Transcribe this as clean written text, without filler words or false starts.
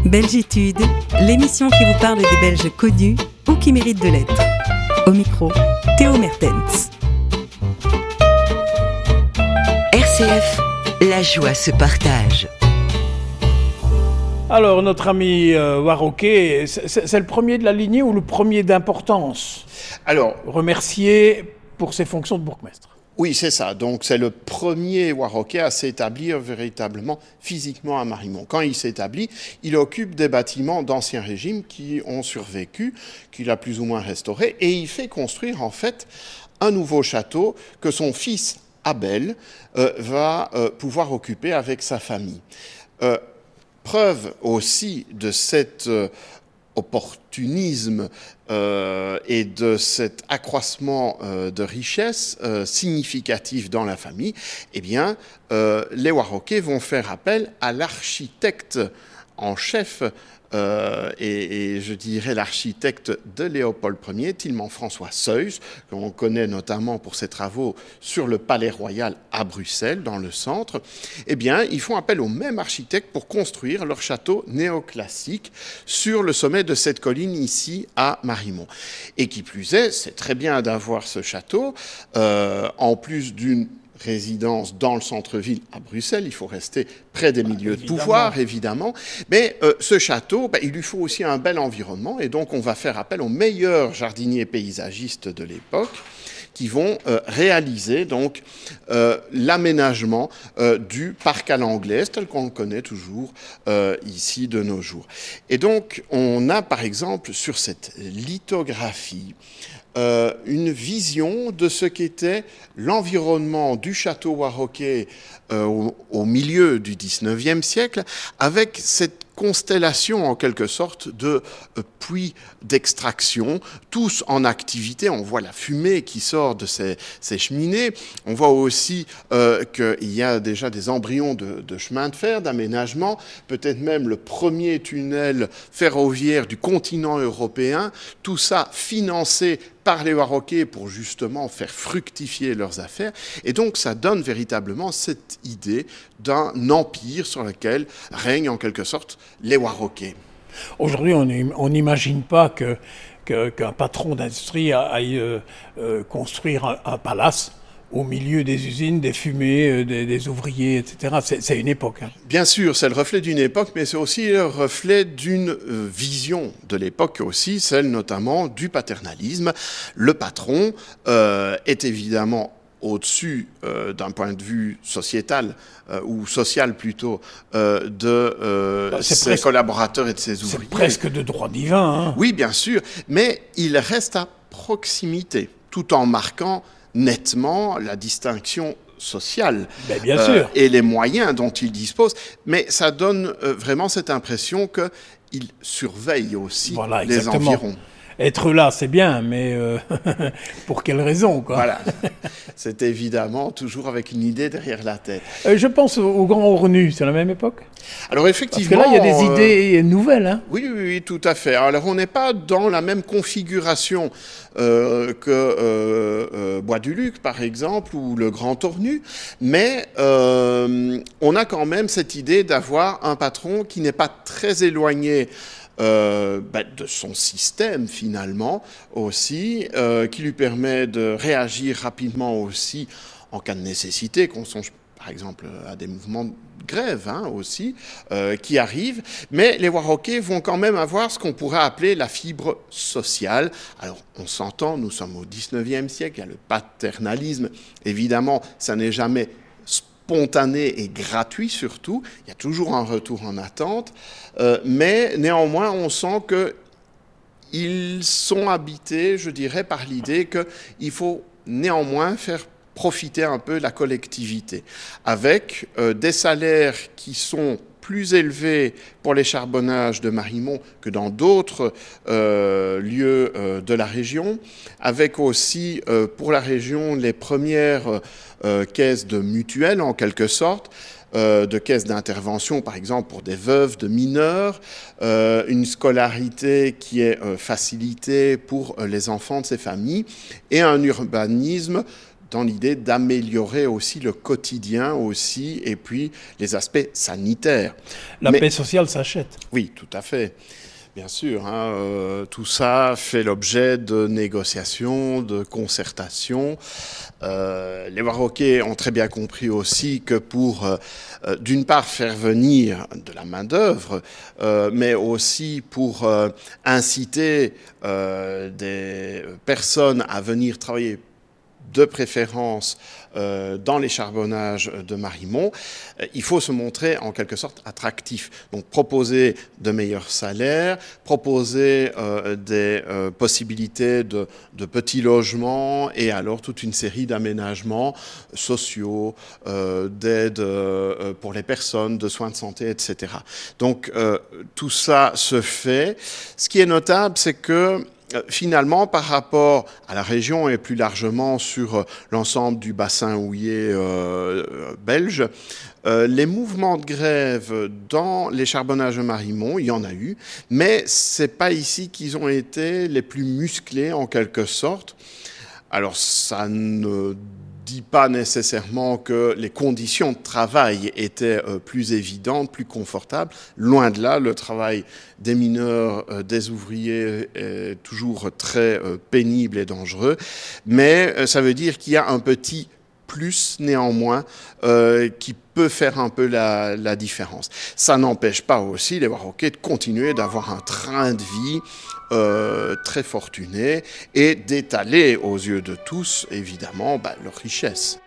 Belgitude, l'émission qui vous parle des Belges connus ou qui méritent de l'être. Au micro, Théo Mertens. RCF, la joie se partage. Alors, notre ami Warroquet, c'est le premier de la lignée ou le premier d'importance? Alors, remercié pour ses fonctions de bourgmestre. Oui, c'est ça. Donc, c'est le premier Warroquais à s'établir véritablement physiquement à Marimont. Quand il s'établit, il occupe des bâtiments d'Ancien Régime qui ont survécu, qu'il a plus ou moins restaurés, et il fait construire en fait un nouveau château que son fils Abel va pouvoir occuper avec sa famille. Preuve aussi de cet opportunisme et de cet accroissement de richesse significatif dans la famille, eh bien, les Warroquais vont faire appel à l'architecte en chef et je dirais l'architecte de Léopold Ier, Tilman François Seuys, qu'on connaît notamment pour ses travaux sur le Palais Royal à Bruxelles, dans le centre. Eh bien, ils font appel au même architecte pour construire leur château néoclassique sur le sommet de cette colline ici à Marimont. Et qui plus est, c'est très bien d'avoir ce château, en plus d'une résidence dans le centre-ville à Bruxelles, il faut rester près des milieux de pouvoir, évidemment. Mais ce château, il lui faut aussi un bel environnement, et donc on va faire appel aux meilleurs jardiniers paysagistes de l'époque, qui vont réaliser donc l'aménagement du parc à l'anglaise, tel qu'on le connaît toujours ici de nos jours. Et donc, on a par exemple sur cette lithographie une vision de ce qu'était l'environnement du château Warroquais au milieu du XIXe siècle, avec cette constellation en quelque sorte de puits d'extraction, tous en activité. On voit la fumée qui sort de ces cheminées. On voit aussi qu'il y a déjà des embryons de chemin de fer, d'aménagement, peut-être même le premier tunnel ferroviaire du continent européen. Tout ça financé par les Warroquais pour justement faire fructifier leurs affaires. Et donc ça donne véritablement cette idée d'un empire sur lequel règnent en quelque sorte les Warroquais. Aujourd'hui, on n'imagine pas qu'un patron d'industrie aille construire un palace au milieu des usines, des fumées, des ouvriers, etc. C'est une époque. Hein. Bien sûr, c'est le reflet d'une époque, mais c'est aussi le reflet d'une vision de l'époque aussi, celle notamment du paternalisme. Le patron est évidemment au-dessus d'un point de vue sociétal, ou social plutôt, de ses collaborateurs et de ses ouvriers. C'est presque de droit divin. Hein. Oui, bien sûr, mais il reste à proximité, tout en marquant nettement la distinction sociale bien sûr. Et les moyens dont il dispose. Mais ça donne vraiment cette impression qu'il surveille aussi les environs. Être là, c'est bien, mais pour quelle raison, quoi. Voilà. C'est évidemment toujours avec une idée derrière la tête. Je pense au Grand Ornu, c'est la même époque? Alors effectivement... Parce que là, il y a des idées nouvelles. Hein. Oui, tout à fait. Alors on n'est pas dans la même configuration que Bois du Luc, par exemple, ou le Grand Ornu, mais on a quand même cette idée d'avoir un patron qui n'est pas très éloigné de son système finalement aussi, qui lui permet de réagir rapidement aussi en cas de nécessité, qu'on songe par exemple à des mouvements de grève aussi, qui arrivent, mais les Warroquais vont quand même avoir ce qu'on pourrait appeler la fibre sociale. Alors on s'entend, nous sommes au XIXe siècle, il y a le paternalisme, évidemment ça n'est jamais spontané et gratuit surtout, il y a toujours un retour en attente, mais néanmoins on sent qu'ils sont habités, je dirais, par l'idée qu'il faut néanmoins faire profiter un peu la collectivité, avec des salaires qui sont plus élevés pour les charbonnages de Marimont que dans d'autres lieux de la région, avec aussi pour la région les premières caisses de mutuelles en quelque sorte, de caisses d'intervention, par exemple pour des veuves de mineurs, une scolarité qui est facilitée pour les enfants de ces familles, et un urbanisme dans l'idée d'améliorer aussi le quotidien aussi, et puis les aspects sanitaires. La paix sociale s'achète. Oui, tout à fait. Bien sûr, tout ça fait l'objet de négociations, de concertations. Les Marocains ont très bien compris aussi que pour, d'une part, faire venir de la main-d'œuvre, mais aussi pour inciter des personnes à venir travailler de préférence dans les charbonnages de Marimont, il faut se montrer en quelque sorte attractif. Donc proposer de meilleurs salaires, proposer des possibilités de petits logements et alors toute une série d'aménagements sociaux, d'aides pour les personnes, de soins de santé, etc. Donc tout ça se fait. Ce qui est notable, c'est que finalement, par rapport à la région et plus largement sur l'ensemble du bassin houiller belge, les mouvements de grève dans les charbonnages de Marimont, il y en a eu, mais c'est pas ici qu'ils ont été les plus musclés en quelque sorte. Alors ça ne dit pas nécessairement que les conditions de travail étaient plus évidentes, plus confortables. Loin de là, le travail des mineurs, des ouvriers est toujours très pénible et dangereux. Mais ça veut dire qu'il y a un petit plus néanmoins qui peut faire un peu la différence. Ça n'empêche pas aussi les Marocains de continuer d'avoir un train de vie très fortuné et d'étaler aux yeux de tous, évidemment, leur richesse.